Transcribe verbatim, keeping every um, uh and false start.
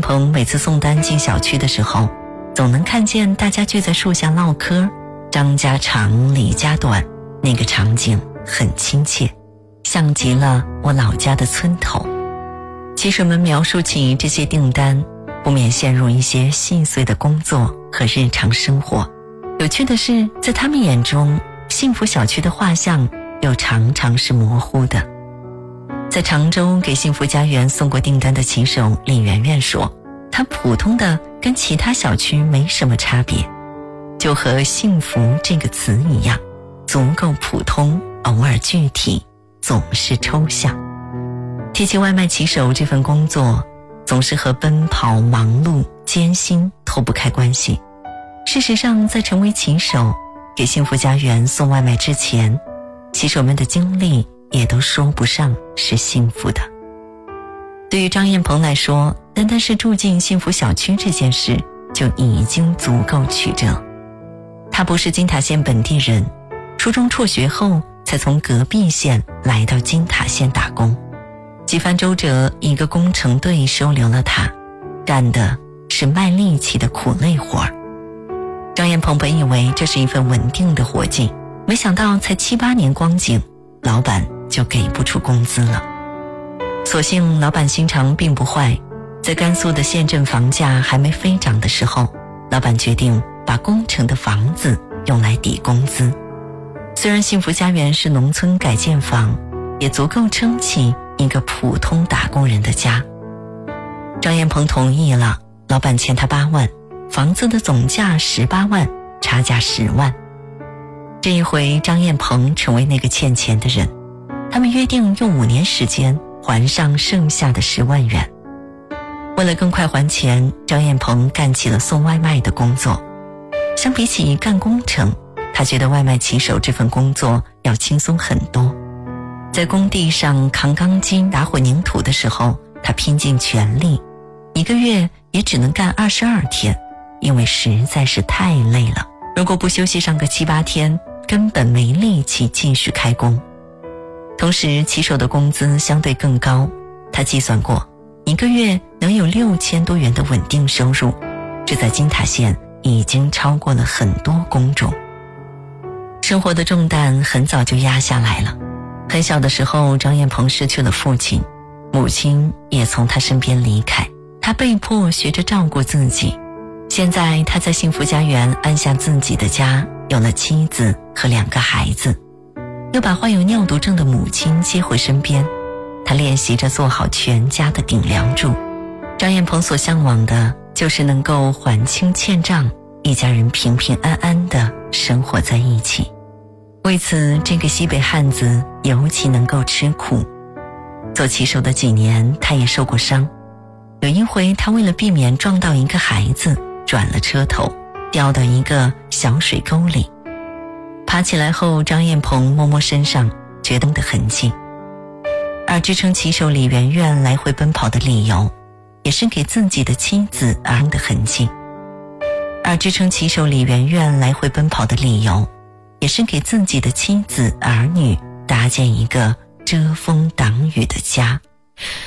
鹏每次送单进小区的时候，总能看见大家聚在树下唠嗑，张家长李家短，那个场景很亲切，像极了我老家的村头。骑手们描述起这些订单，不免陷入一些细碎的工作和日常生活。有趣的是，在他们眼中，幸福小区的画像又常常是模糊的。在常州给幸福家园送过订单的骑手李媛媛说，她普通的跟其他小区没什么差别，就和幸福这个词一样，足够普通，偶尔具体，总是抽象。提起外卖骑手这份工作，总是和奔跑、忙碌、艰辛脱不开关系。事实上，在成为骑手给幸福家园送外卖之前，骑手们的经历也都说不上是幸福的。对于张艳鹏来说，单单是住进幸福小区这件事就已经足够曲折。他不是金塔县本地人，初中辍学后才从隔壁县来到金塔县打工。几番周折，一个工程队收留了他，干的是卖力气的苦累活儿。张艳鹏本以为这是一份稳定的活计，没想到才七八年光景，老板就给不出工资了。所幸老板心肠并不坏，在甘肃的县镇房价还没飞涨的时候，老板决定把工程的房子用来抵工资。虽然幸福家园是农村改建房，也足够撑起一个普通打工人的家。张艳鹏同意了，老板欠他八万，房子的总价十八万，差价十万。这一回张艳鹏成为那个欠钱的人，他们约定用五年时间还上剩下的十万元。为了更快还钱，张艳鹏干起了送外卖的工作。相比起干工程，他觉得外卖骑手这份工作要轻松很多。在工地上扛钢筋打混凝土的时候，他拼尽全力，一个月也只能干二十二天，因为实在是太累了，如果不休息上个七八天，根本没力气继续开工。同时骑手的工资相对更高，他计算过，一个月能有六千多元的稳定收入，这在金塔县已经超过了很多工种。生活的重担很早就压下来了。很小的时候，张艳鹏失去了父亲，母亲也从他身边离开，他被迫学着照顾自己。现在他在幸福家园安下自己的家，有了妻子和两个孩子，又把患有尿毒症的母亲接回身边，他练习着做好全家的顶梁柱。张艳鹏所向往的就是能够还清欠账，一家人平平安安地生活在一起。为此，这个西北汉子尤其能够吃苦。做骑手的几年，他也受过伤。有一回，他为了避免撞到一个孩子，转了车头，掉到一个小水沟里。爬起来后，张艳鹏摸摸身上，觉得的痕迹。而支撑骑手李媛媛来回奔跑的理由，也是给自己的妻子而的痕迹。而支撑骑手李媛媛来回奔跑的理由，也是给自己的妻子儿女搭建一个遮风挡雨的家。